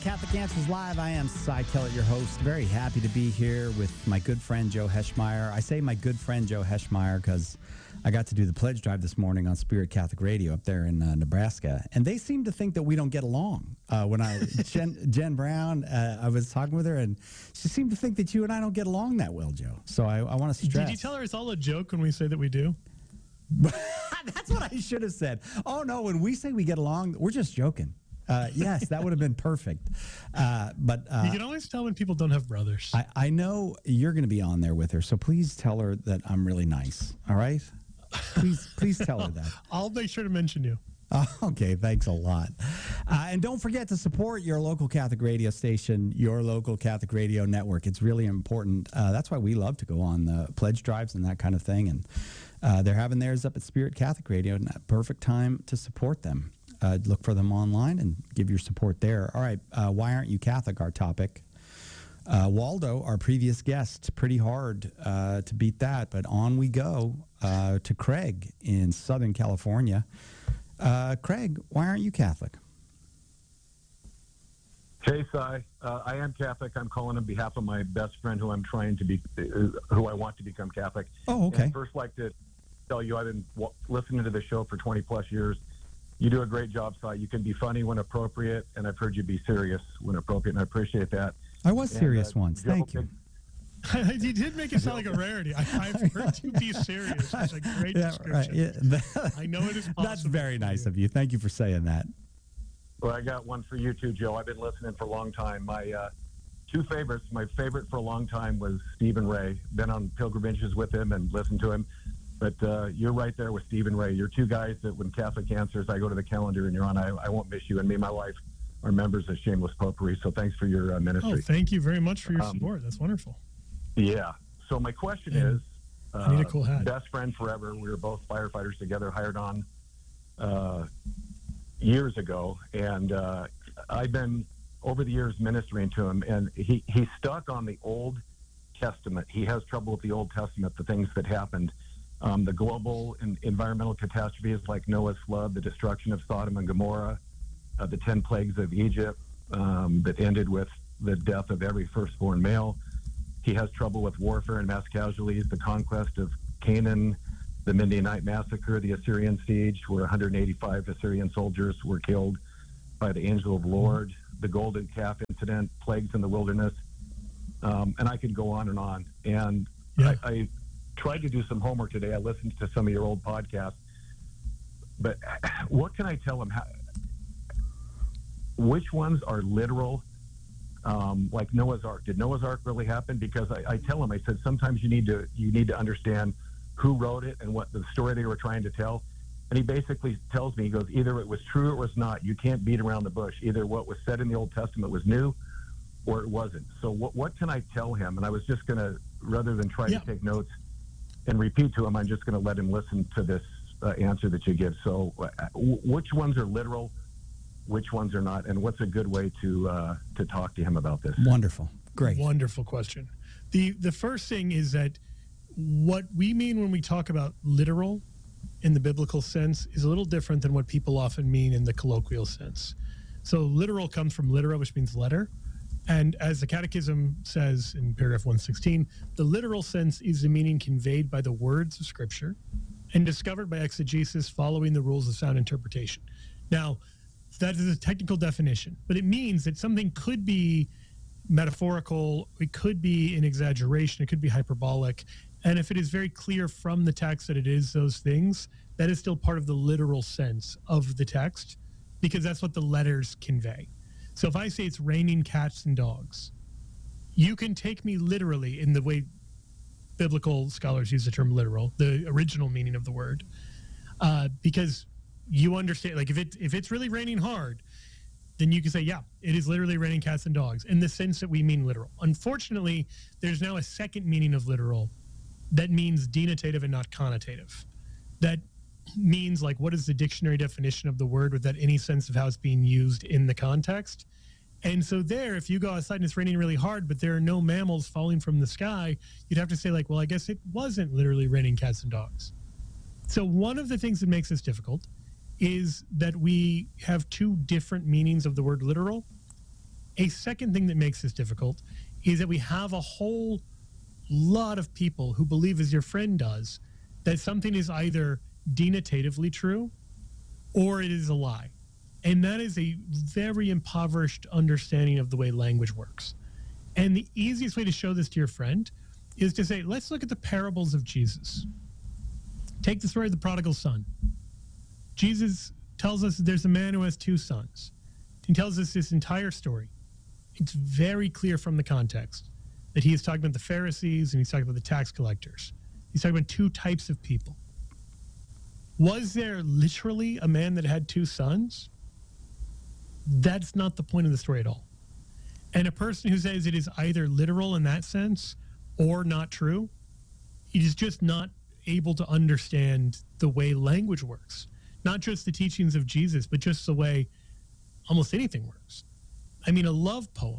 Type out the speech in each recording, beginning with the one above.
Catholic Answers Live. I am Cy Kellett, your host. Very happy to be here with my good friend Joe Heschmeyer. I say my good friend Joe Heschmeyer because I got to do the pledge drive this morning on Spirit Catholic Radio up there in Nebraska, and they seem to think that we don't get along. Jen Brown, I was talking with her, and she seemed to think that you and I don't get along that well, Joe. So I want to stress. Did you tell her it's all a joke when we say that we do? That's what I should have said. Oh no, when we say we get along, we're just joking. Yes, that would have been perfect. But you can always tell when people don't have brothers. I know you're going to be on there with her, so please tell her that I'm really nice. All right? Please tell her that. I'll make sure to mention you. Okay, thanks a lot. And don't forget to support your local Catholic radio station, your local Catholic radio network. It's really important. That's why we love to go on the pledge drives and that kind of thing. And they're having theirs up at Spirit Catholic Radio, and that perfect time to support them. Look for them online and give your support there. All right, why aren't you Catholic? Our topic. Waldo, our previous guest, pretty hard to beat that, but on we go to Craig in Southern California. Craig, why aren't you Catholic? Hey, Cy. I am Catholic. I'm calling on behalf of my best friend who I'm trying to be, who I want to become Catholic. Oh, okay. And first, like to tell you, I've been listening to the show for 20 plus years. You do a great job, Cy. You can be funny when appropriate, and I've heard you be serious when appropriate, and I appreciate that. I was serious once. Joe, Thank you. You did make it sound like a rarity. I've heard you be serious. It's a great description. Right. Yeah. I know it is possible. That's very nice of you. Thank you for saying that. Well, I got one for you too, Joe. I've been listening for a long time. My two favorites, my favorite for a long time was Stephen Ray. Been on pilgrimages with him and listened to him. But you're right there with Stephen Ray. You're two guys that when Catholic Answers, I go to the calendar and you're on, I won't miss you. And me and my wife are members of Shameless Potpourri. So thanks for your ministry. Oh, thank you very much for your support. That's wonderful. Yeah. So my question is, I need a cool hat. Best friend forever. We were both firefighters together, hired on years ago. And I've been, over the years, ministering to him. And he's stuck on the Old Testament. He has trouble with the Old Testament, the things that happened. The global environmental catastrophes like Noah's flood, the destruction of Sodom and Gomorrah, the 10 plagues of Egypt that ended with the death of every firstborn male. He has trouble with warfare and mass casualties, the conquest of Canaan, the Midianite massacre, the Assyrian siege, where 185 Assyrian soldiers were killed by the angel of the Lord, the golden calf incident, plagues in the wilderness, and I could go on and on. And yeah. I tried to do some homework today. I listened to some of your old podcasts, but what can I tell him? Which ones are literal? Like Noah's Ark. Did Noah's Ark really happen? Because I tell him, I said, sometimes you need to understand who wrote it and what the story they were trying to tell. And he basically tells me, he goes, either it was true or it was not. You can't beat around the bush. Either what was said in the Old Testament was new or it wasn't. So what can I tell him? And I was just going to, rather than try to take notes and repeat to him, I'm just going to let him listen to this answer that you give. So which ones are literal, which ones are not, and what's a good way to talk to him about this? Wonderful. Great. Wonderful question. The first thing is that what we mean when we talk about literal in the biblical sense is a little different than what people often mean in the colloquial sense. So literal comes from litera, which means letter. And as the Catechism says in paragraph 116, the literal sense is the meaning conveyed by the words of Scripture and discovered by exegesis following the rules of sound interpretation. Now, that is a technical definition, but it means that something could be metaphorical, it could be an exaggeration, it could be hyperbolic, and if it is very clear from the text that it is those things, that is still part of the literal sense of the text, because that's what the letters convey. So if I say it's raining cats and dogs, you can take me literally in the way biblical scholars use the term literal, the original meaning of the word, because you understand, like if it's really raining hard, then you can say, yeah, it is literally raining cats and dogs in the sense that we mean literal. Unfortunately, there's now a second meaning of literal that means denotative and not connotative. That means, like, what is the dictionary definition of the word without any sense of how it's being used in the context? And so there, if you go outside and it's raining really hard, but there are no mammals falling from the sky, you'd have to say, like, well, I guess it wasn't literally raining cats and dogs. So one of the things that makes this difficult is that we have two different meanings of the word literal. A second thing that makes this difficult is that we have a whole lot of people who believe, as your friend does, that something is either denotatively true or it is a lie. And that is a very impoverished understanding of the way language works. And the easiest way to show this to your friend is to say, let's look at the parables of Jesus. Take the story of the prodigal son. Jesus tells us that there's a man who has two sons. He tells us this entire story. It's very clear from the context that he is talking about the Pharisees and he's talking about the tax collectors. He's talking about two types of people. Was there literally a man that had two sons? That's not the point of the story at all. And a person who says it is either literal in that sense or not true, is just not able to understand the way language works. Not just the teachings of Jesus, but just the way almost anything works. I mean, a love poem.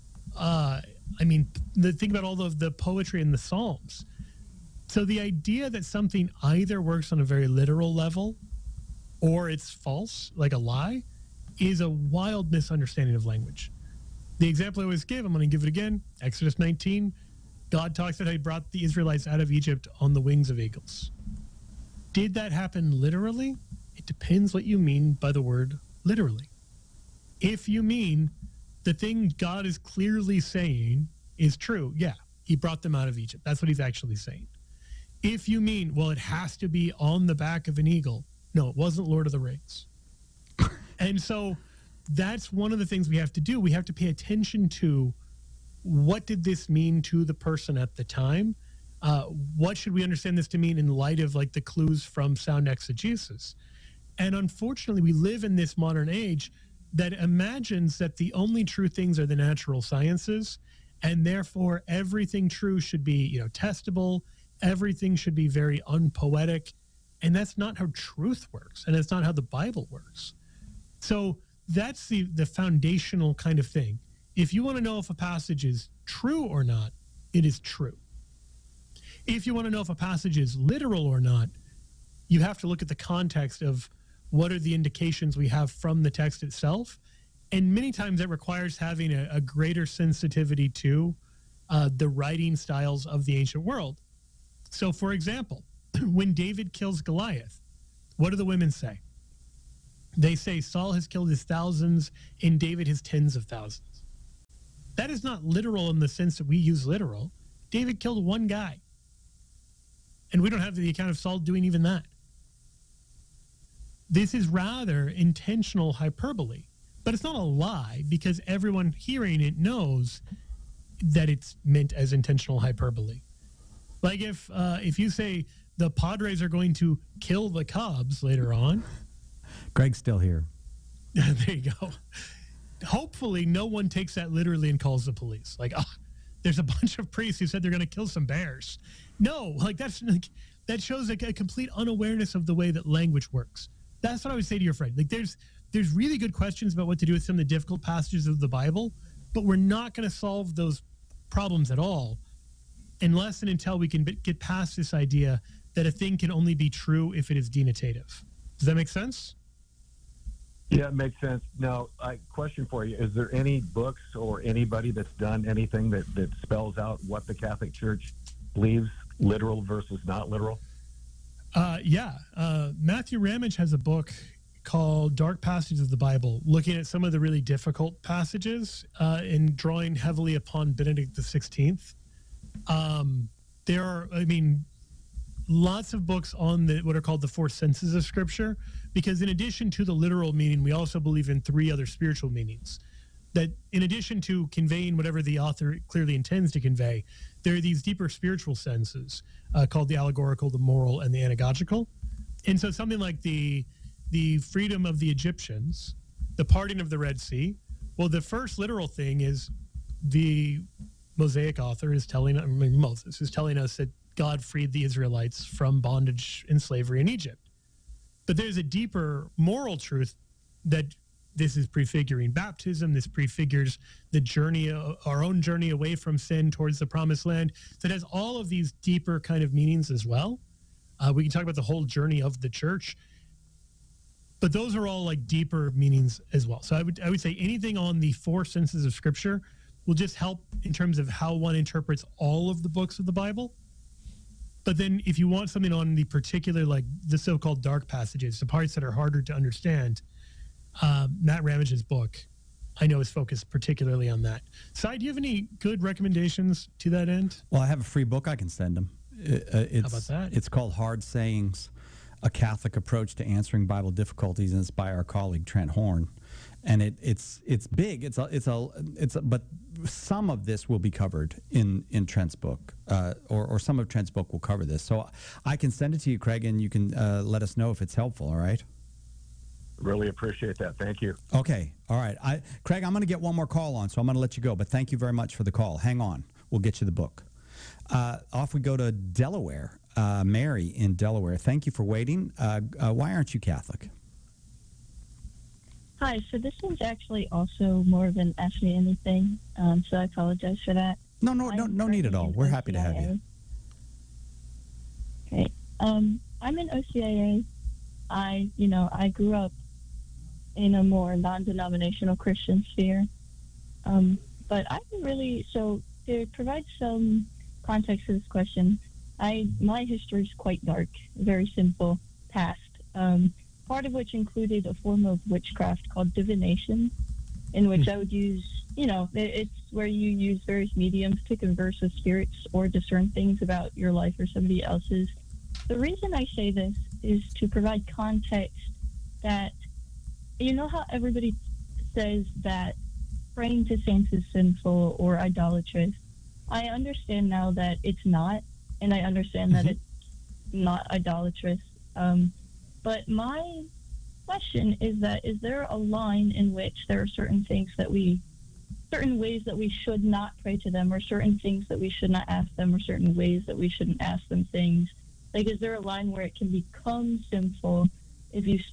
Think about all of the poetry in the Psalms. So the idea that something either works on a very literal level or it's false, like a lie, is a wild misunderstanding of language. The example I always give, I'm going to give it again, Exodus 19, God talks about how he brought the Israelites out of Egypt on the wings of eagles. Did that happen literally? It depends what you mean by the word literally. If you mean the thing God is clearly saying is true, yeah, he brought them out of Egypt. That's what he's actually saying. If you mean, well, it has to be on the back of an eagle, no, it wasn't Lord of the Rings. And so that's one of the things we have to do. We have to pay attention to what did this mean to the person at the time? What should we understand this to mean in light of like the clues from sound exegesis? And unfortunately, we live in this modern age that imagines that the only true things are the natural sciences, and therefore everything true should be, testable. Everything should be very unpoetic, and that's not how truth works, and that's not how the Bible works. So that's the foundational kind of thing. If you want to know if a passage is true or not, it is true. If you want to know if a passage is literal or not, you have to look at the context of what are the indications we have from the text itself. And many times that requires having a greater sensitivity to the writing styles of the ancient world. So, for example, when David kills Goliath, what do the women say? They say Saul has killed his thousands and David his tens of thousands. That is not literal in the sense that we use literal. David killed one guy. And we don't have the account of Saul doing even that. This is rather intentional hyperbole. But it's not a lie because everyone hearing it knows that it's meant as intentional hyperbole. Like if you say the Padres are going to kill the Cubs later on. Greg's still here. There you go. Hopefully no one takes that literally and calls the police. Like, there's a bunch of priests who said they're going to kill some bears. No, that shows a complete unawareness of the way that language works. That's what I would say to your friend. Like, there's really good questions about what to do with some of the difficult passages of the Bible, but we're not going to solve those problems at all unless and until we can get past this idea that a thing can only be true if it is denotative. Does that make sense? Yeah, it makes sense. Now, question for you. Is there any books or anybody that's done anything that spells out what the Catholic Church believes, literal versus not literal? Matthew Ramage has a book called Dark Passages of the Bible, looking at some of the really difficult passages and drawing heavily upon Benedict XVI. There are, lots of books on what are called the four senses of Scripture, because in addition to the literal meaning, we also believe in three other spiritual meanings. That in addition to conveying whatever the author clearly intends to convey, there are these deeper spiritual senses called the allegorical, the moral, and the anagogical. And so something like the freedom of the Egyptians, the parting of the Red Sea, well, the first literal thing is the Mosaic author is telling, Moses is telling us that God freed the Israelites from bondage and slavery in Egypt. But there's a deeper moral truth that this is prefiguring baptism. This prefigures the journey, our own journey away from sin towards the promised land. So it has all of these deeper kind of meanings as well. We can talk about the whole journey of the church. But those are all like deeper meanings as well. So I would say anything on the four senses of Scripture will just help in terms of how one interprets all of the books of the Bible. But then if you want something on the particular, like the so-called dark passages, the parts that are harder to understand, Matt Ramage's book, I know, is focused particularly on that. Cy, do you have any good recommendations to that end? Well, I have a free book I can send them. How about that? It's called Hard Sayings, A Catholic Approach to Answering Bible Difficulties, and it's by our colleague Trent Horn. And it's big. But some of this will be covered in Trent's book, or some of Trent's book will cover this. So I can send it to you, Craig, and you can let us know if it's helpful. All right. Really appreciate that. Thank you. Okay. All right. Craig, I'm going to get one more call on, so I'm going to let you go. But thank you very much for the call. Hang on. We'll get you the book. Off we go to Delaware. Mary in Delaware. Thank you for waiting. Why aren't you Catholic? Hi, so this one's actually also more of an Ask Me Anything, so I apologize for that. No need at all. We're happy to have you. Okay. I'm in OCIA. I grew up in a more non-denominational Christian sphere. But to provide some context to this question, my history is quite dark, very simple past. Part of which included a form of witchcraft called divination, in which I would use, it's where you use various mediums to converse with spirits or discern things about your life or somebody else's. The reason I say this is to provide context that, you know how everybody says that praying to saints is sinful or idolatrous? I understand now that it's not, and I understand that it's not idolatrous. But my question is there a line in which there are certain ways that we should not pray to them, or certain things that we should not ask them, or certain ways that we shouldn't ask them things? Like, is there a line where it can become sinful if you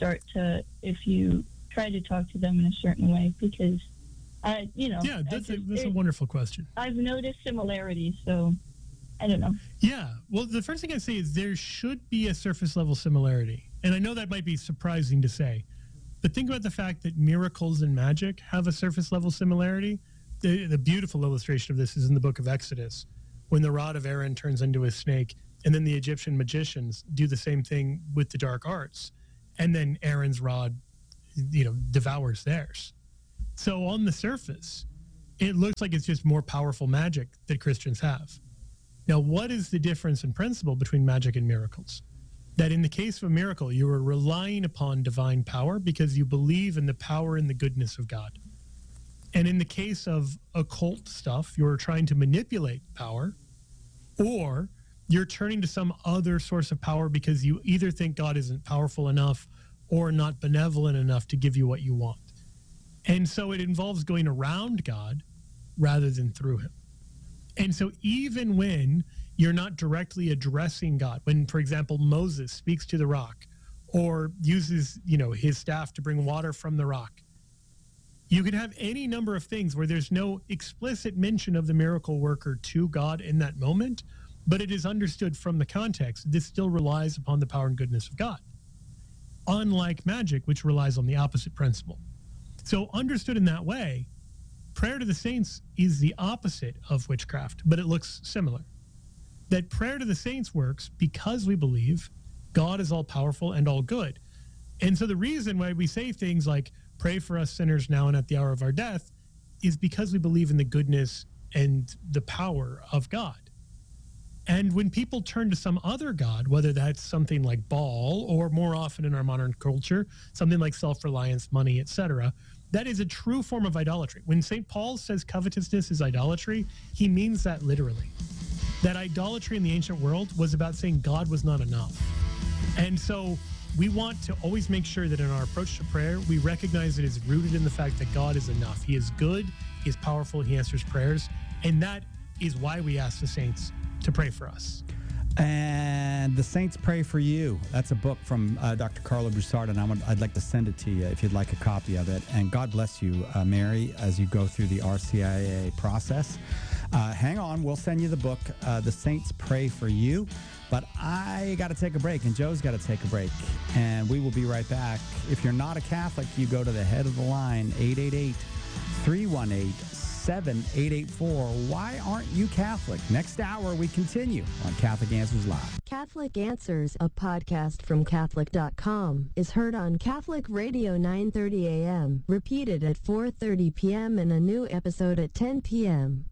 try to talk to them in a certain way? Because, Yeah, that's a wonderful question. I've noticed similarities, so I don't know. Yeah, well, the first thing I say is there should be a surface level similarity. And I know that might be surprising to say, but think about the fact that miracles and magic have a surface level similarity. The beautiful illustration of this is in the book of Exodus, when the rod of Aaron turns into a snake, and then the Egyptian magicians do the same thing with the dark arts, and then Aaron's rod, devours theirs. So on the surface, it looks like it's just more powerful magic that Christians have. Now, what is the difference in principle between magic and miracles? That in the case of a miracle, you are relying upon divine power because you believe in the power and the goodness of God. And in the case of occult stuff, you're trying to manipulate power, or you're turning to some other source of power because you either think God isn't powerful enough or not benevolent enough to give you what you want. And so it involves going around God rather than through him. And so even when you're not directly addressing God, when, for example, Moses speaks to the rock or uses, his staff to bring water from the rock, you can have any number of things where there's no explicit mention of the miracle worker to God in that moment, but it is understood from the context. This still relies upon the power and goodness of God, unlike magic, which relies on the opposite principle. So understood in that way, prayer to the saints is the opposite of witchcraft, but it looks similar. That prayer to the saints works because we believe God is all powerful and all good. And so the reason why we say things like, pray for us sinners now and at the hour of our death, is because we believe in the goodness and the power of God. And when people turn to some other god, whether that's something like Baal, or more often in our modern culture, something like self-reliance, money, etc., that is a true form of idolatry. When St. Paul says covetousness is idolatry, he means that literally. That idolatry in the ancient world was about saying God was not enough. And so we want to always make sure that in our approach to prayer, we recognize it is rooted in the fact that God is enough. He is good, he is powerful, he answers prayers, and that is why we ask the saints to pray for us. And The Saints Pray for You. That's a book from Dr. Carlo Broussard, and I'd like to send it to you if you'd like a copy of it. And God bless you, Mary, as you go through the RCIA process. Hang on, we'll send you the book, The Saints Pray for You. But I got to take a break, and Joe's got to take a break. And we will be right back. If you're not a Catholic, you go to the head of the line, 888-318-7884. Why aren't you Catholic? Next hour, we continue on Catholic Answers Live. Catholic Answers, a podcast from Catholic.com, is heard on Catholic Radio 9:30 a.m., repeated at 4:30 p.m., and a new episode at 10 p.m.